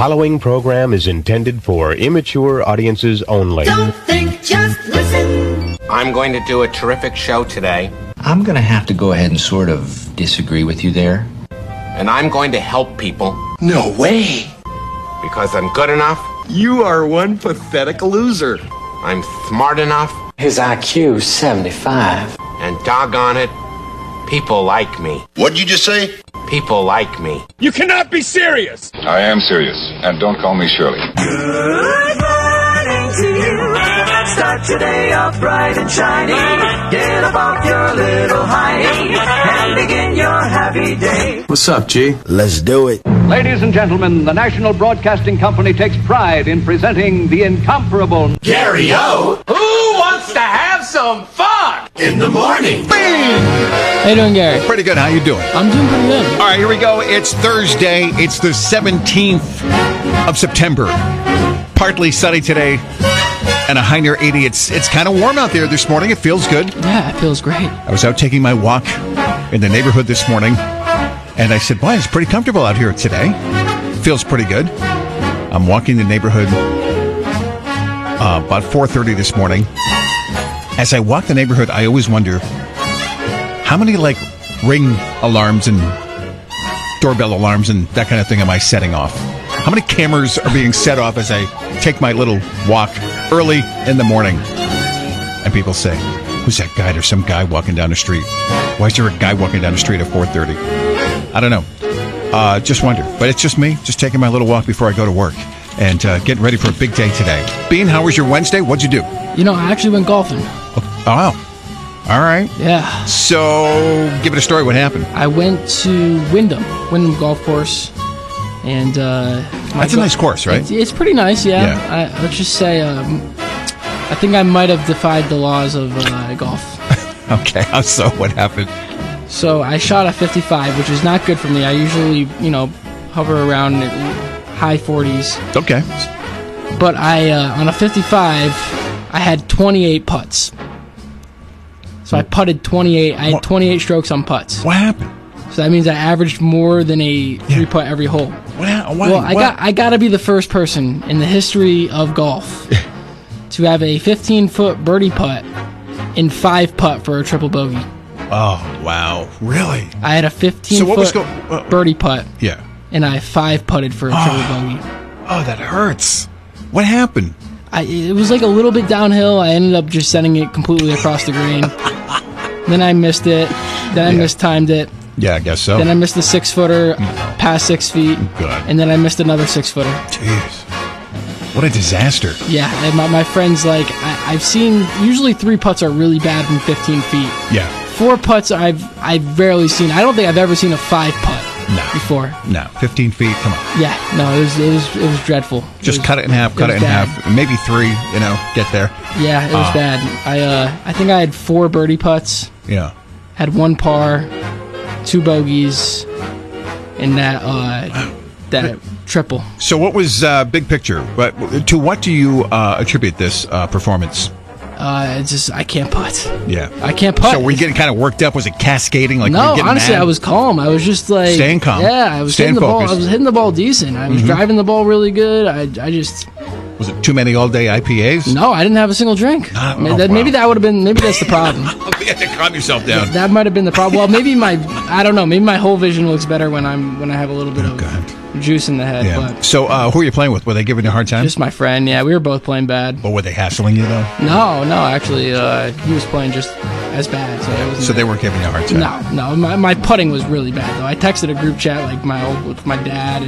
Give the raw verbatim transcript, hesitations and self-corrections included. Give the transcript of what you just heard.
following program is intended for immature audiences only. Don't think, just listen. I'm going to do a terrific show today. I'm going to have to go ahead and sort of disagree with you there. And I'm going to help people. No way. Because I'm good enough. You are one pathetic loser. I'm smart enough. His I Q is seventy-five. And doggone it, people like me. What'd you just say? People like me. You cannot be serious. I am serious, and don't call me Shirley. Good morning to you. Start your day off bright and shiny. Get up off your little hiney and begin your happy day. What's up, G? Let's do it. Ladies and gentlemen, the National Broadcasting Company takes pride in presenting the incomparable Gary-O. Who wants to have some fun? In the morning. How you doing, Gary? Pretty good. How you doing? I'm doing pretty good. All right, here we go. It's Thursday. It's the seventeenth of September. Partly sunny today and a high near eighty. It's it's kind of warm out there this morning. It feels good. Yeah, it feels great. I was out taking my walk in the neighborhood this morning, and I said, boy, it's pretty comfortable out here today. Feels pretty good. I'm walking the neighborhood uh, about four thirty this morning. As I walk the neighborhood, I always wonder, how many, like, ring alarms and doorbell alarms and that kind of thing am I setting off? How many cameras are being set off as I take my little walk early in the morning? And people say, who's that guy? There's some guy walking down the street. Why is there a guy walking down the street at four thirty? I don't know. Uh, just wonder. But it's just me, just taking my little walk before I go to work and uh, getting ready for a big day today. Bean, how was your Wednesday? What'd you do? You know, I actually went golfing. Oh, wow. All right. Yeah. So, give it a story. What happened? I went to Wyndham, Wyndham Golf Course, and uh, that's a go- nice course, right? It's, it's pretty nice, yeah. yeah. I, let's just say, um, I think I might have defied the laws of uh, golf. Okay. So, what happened? So, I shot a fifty-five, which is not good for me. I usually, you know, hover around high forties. Okay. But I, uh, on a fifty-five, I had twenty-eight putts. So I putted twenty-eight. I had twenty-eight strokes on putts. What happened? So that means I averaged more than a three yeah. putt every hole. What? What well, I what? got I got to be the first person in the history of golf to have a fifteen foot birdie putt in five putt for a triple bogey. Oh wow! Really? I had a fifteen so what foot was go- uh, birdie putt. Yeah. And I five putted for a oh. triple bogey. Oh, that hurts. What happened? I, it was like a little bit downhill. I ended up just sending it completely across the green. Then I missed it. Then I yeah. mistimed it. Yeah, I guess so. Then I missed the six footer past six feet. Good. And then I missed another six footer. Jeez. What a disaster. Yeah, and my, my friend's like, I, I've seen, usually three putts are really bad from fifteen feet. Yeah. Four putts I've I've rarely seen. I don't think I've ever seen a five putt. No. Before. No. fifteen feet, come on. Yeah, no, it was it was it was dreadful. Just it was, cut it in half, cut it, it in bad. half. Maybe three, you know, get there. Yeah, it was uh, bad. I uh I think I had four birdie putts. Yeah. Had one par, two bogeys, and that uh wow. that triple. So what was uh big picture? But to what do you uh attribute this uh performance? Uh, it's just I can't putt. Yeah, I can't putt. So were you getting kind of worked up? Was it cascading? Like no, were you honestly, mad? I was calm. I was just like staying calm. Yeah, I was Staying hitting the focused. ball. I was hitting the ball decent. I was mm-hmm. driving the ball really good. I, I just was it too many all day I P As? No, I didn't have a single drink. Not, maybe, oh, that, wow. maybe that would have been. Maybe that's the problem. You have to calm yourself down. That, that might have been the problem. Well, maybe my I don't know. Maybe my whole vision looks better when I'm when I have a little bit oh, of God. juice in the head. Yeah. But so uh, who are you playing with? Were they giving you a hard time? Just my friend. Yeah, we were both playing bad. But were they hassling you though? No, no. Actually, uh, he was playing just as bad. So it wasn't So bad. they weren't giving you a hard time. No, no. My my putting was really bad though. I texted a group chat like my old with my dad.